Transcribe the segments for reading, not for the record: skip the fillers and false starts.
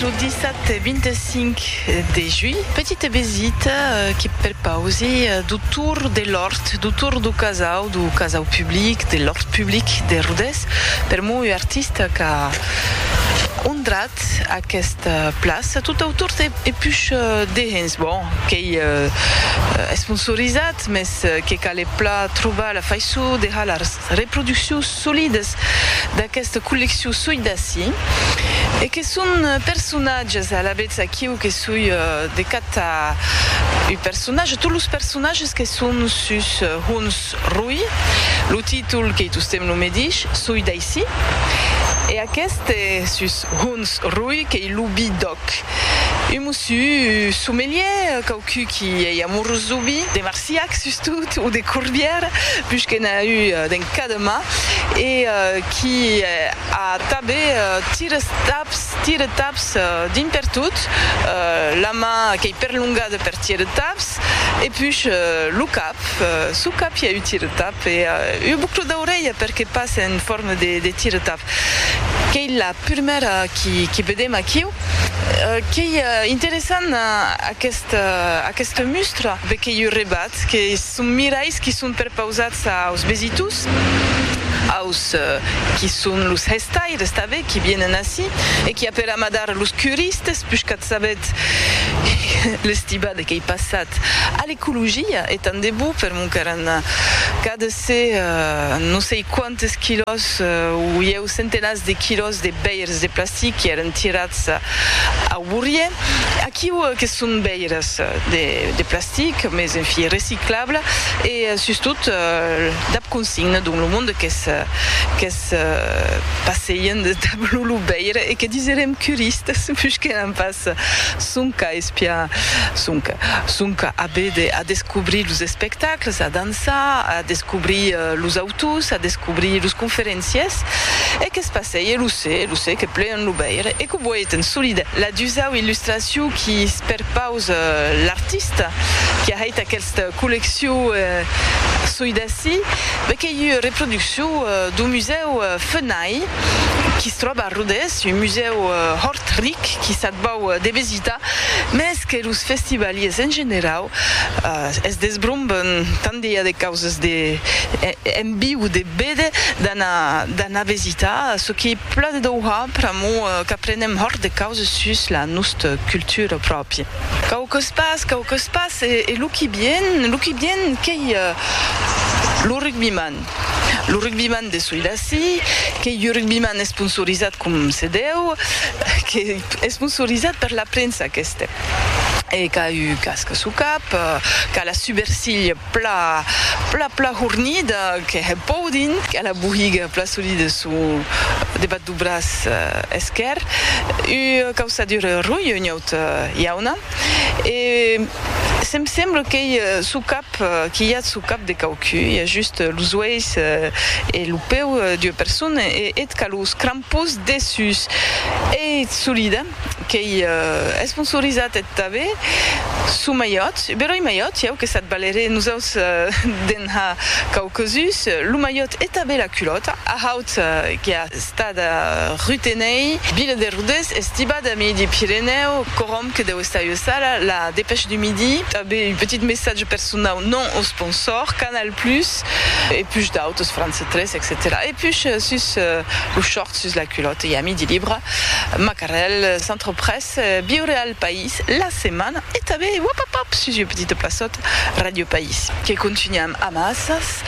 Lo 17 e 25 de juillet, petite visite qui per pausi du tour de l'hort, du tour du casau public, de l'hort public de Rodès. Per moi, artista que ondrat aquesta plaça tot autour de puix de gens bon que és sponsoritzat més que cal pla trobar la façó de les reproduccions solides d'aquesta col·lecció Sui d'ací e que són personatges a la vez aquí que sui de cada personatge tots els personatges que són sus Huns Rui el títol que tu estem no me dix Sui d'ací e aquest sus Huns Rui que est l'ubi doc. Un monsieur sommelier, quelqu'un qui est amoureux d'ubi, des Marciac surtout, ou des Corbières, puisqu'il y a eu d'un cas de main, et qui a tabé tire taps d'un per tout, la main qui est perlongada per tire taps, et puis le cap, sous cap il y a eu tire tap, et une boucle d'oreille parce qu'il passe en forme de tire tap. Che è la prima che vediamo qui, che è interessante a questa mostra, perché io ribat che sono mirais che sono perpausati aos visitus, aos che sono los hestaires, che vienen así, e che per amadar los curistes, puisque sabet l'estibade che è passat all'ecologia e tan debut per mon caran cada se non sei quantos kilos o eu centenas de kilos de beiras de plastic que eren tirats a Bourrier aquí que són beiras de plastic mais en fi reciclable e surtout d'ap consigne dans le monde que es passeien de tablulu beira e que dizerem curistes puisque en pas sunca espia sunca a descobrir os espectacles, a dançar, a descobrir os autos, a descobrir os conferències e que es passeia lo sé que plein lo beira e que voi en solide. La dusau il·lustració qui per paus l'artista qui a fait aquesta col·lecció Sui d'ací que hi ha reproducció do museu Fenai qui es troba a Rodès, un museu hort ric qui s'adbau de visitar més que els festivaliers en general es desbromben tant de causes de enviu de bede d'anar a visitar ce qui est pla de doha per mo que aprenem hort de causes sus la nostra cultura pròpia. Caucus pas e lo qui bien que lo rugbyman de Sui d'ací, que è un rugbyman sponsoritzat com se deu, que è sponsoritzat per la premsa aquesta. E que ha eu casca su cap, que la supercilla pla hornida, que è podin, que la bohiga pla solida su debat du braç esquer, una causadura rui, una auta iauna, e se'm sembla que su cap, que hi ha su cap de caucú, hi ha just los uells e lo peu d'una persona et que los crampons dessus e solida, que è sponsoritzat et també su maiot, però i maiot, jau que s'at valere nosaus den ha caucasus, lo maiot et també la culota, a haut que ha estat a Rutenei, Ville de Rodès, estibada a midi Pireneu, corom que deu estar a sala, la dépêche du midi, també un petit message personnel non au sponsor, Canal Plus, et puis d'autres, France 3, etc. Et puis sus le short, sus la culotte, il y a Midi Libre, Macarel, Centre Presse, Bioreal Pays, La Semana, et també, hop, sus une petite plaçote, Radio Pays, qui continue à massas,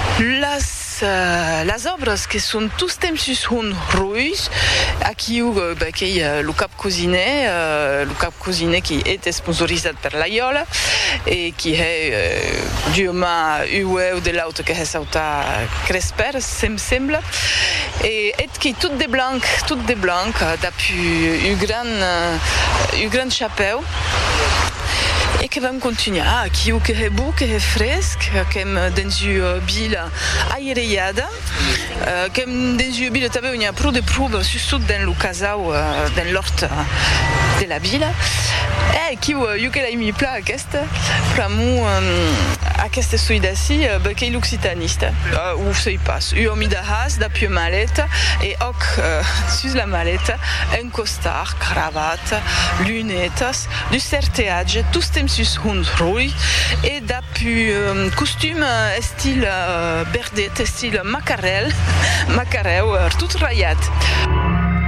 las obres que són tous temps sus Huns Rui, aquí que hi ha el cap cosiner qui est sponsoritzat per l'Aiola e qui è diuma ueu de l'auto que és auta Cresper, se'm sembla, et qui tot de blanc, d'api un gran chapéu, e que vam continuar aquí que é bo, que é fresc, que hem dins una vila aïrada, que hem dins una vila també on hi ha prou de prova, surtout dans le casau, dans l'hort de la vila. E aquí jo que l'he mi pla aquesta, per mo Aquesta suidaci, che è l'occitanista. Où sei pas. U omi da has, da più maleta, e hoc, sus la maleta, un costard, cravate, lunettes, du certeage, tout stem sus hund rui, et da più costume style berdet, style macarel, tout raiat.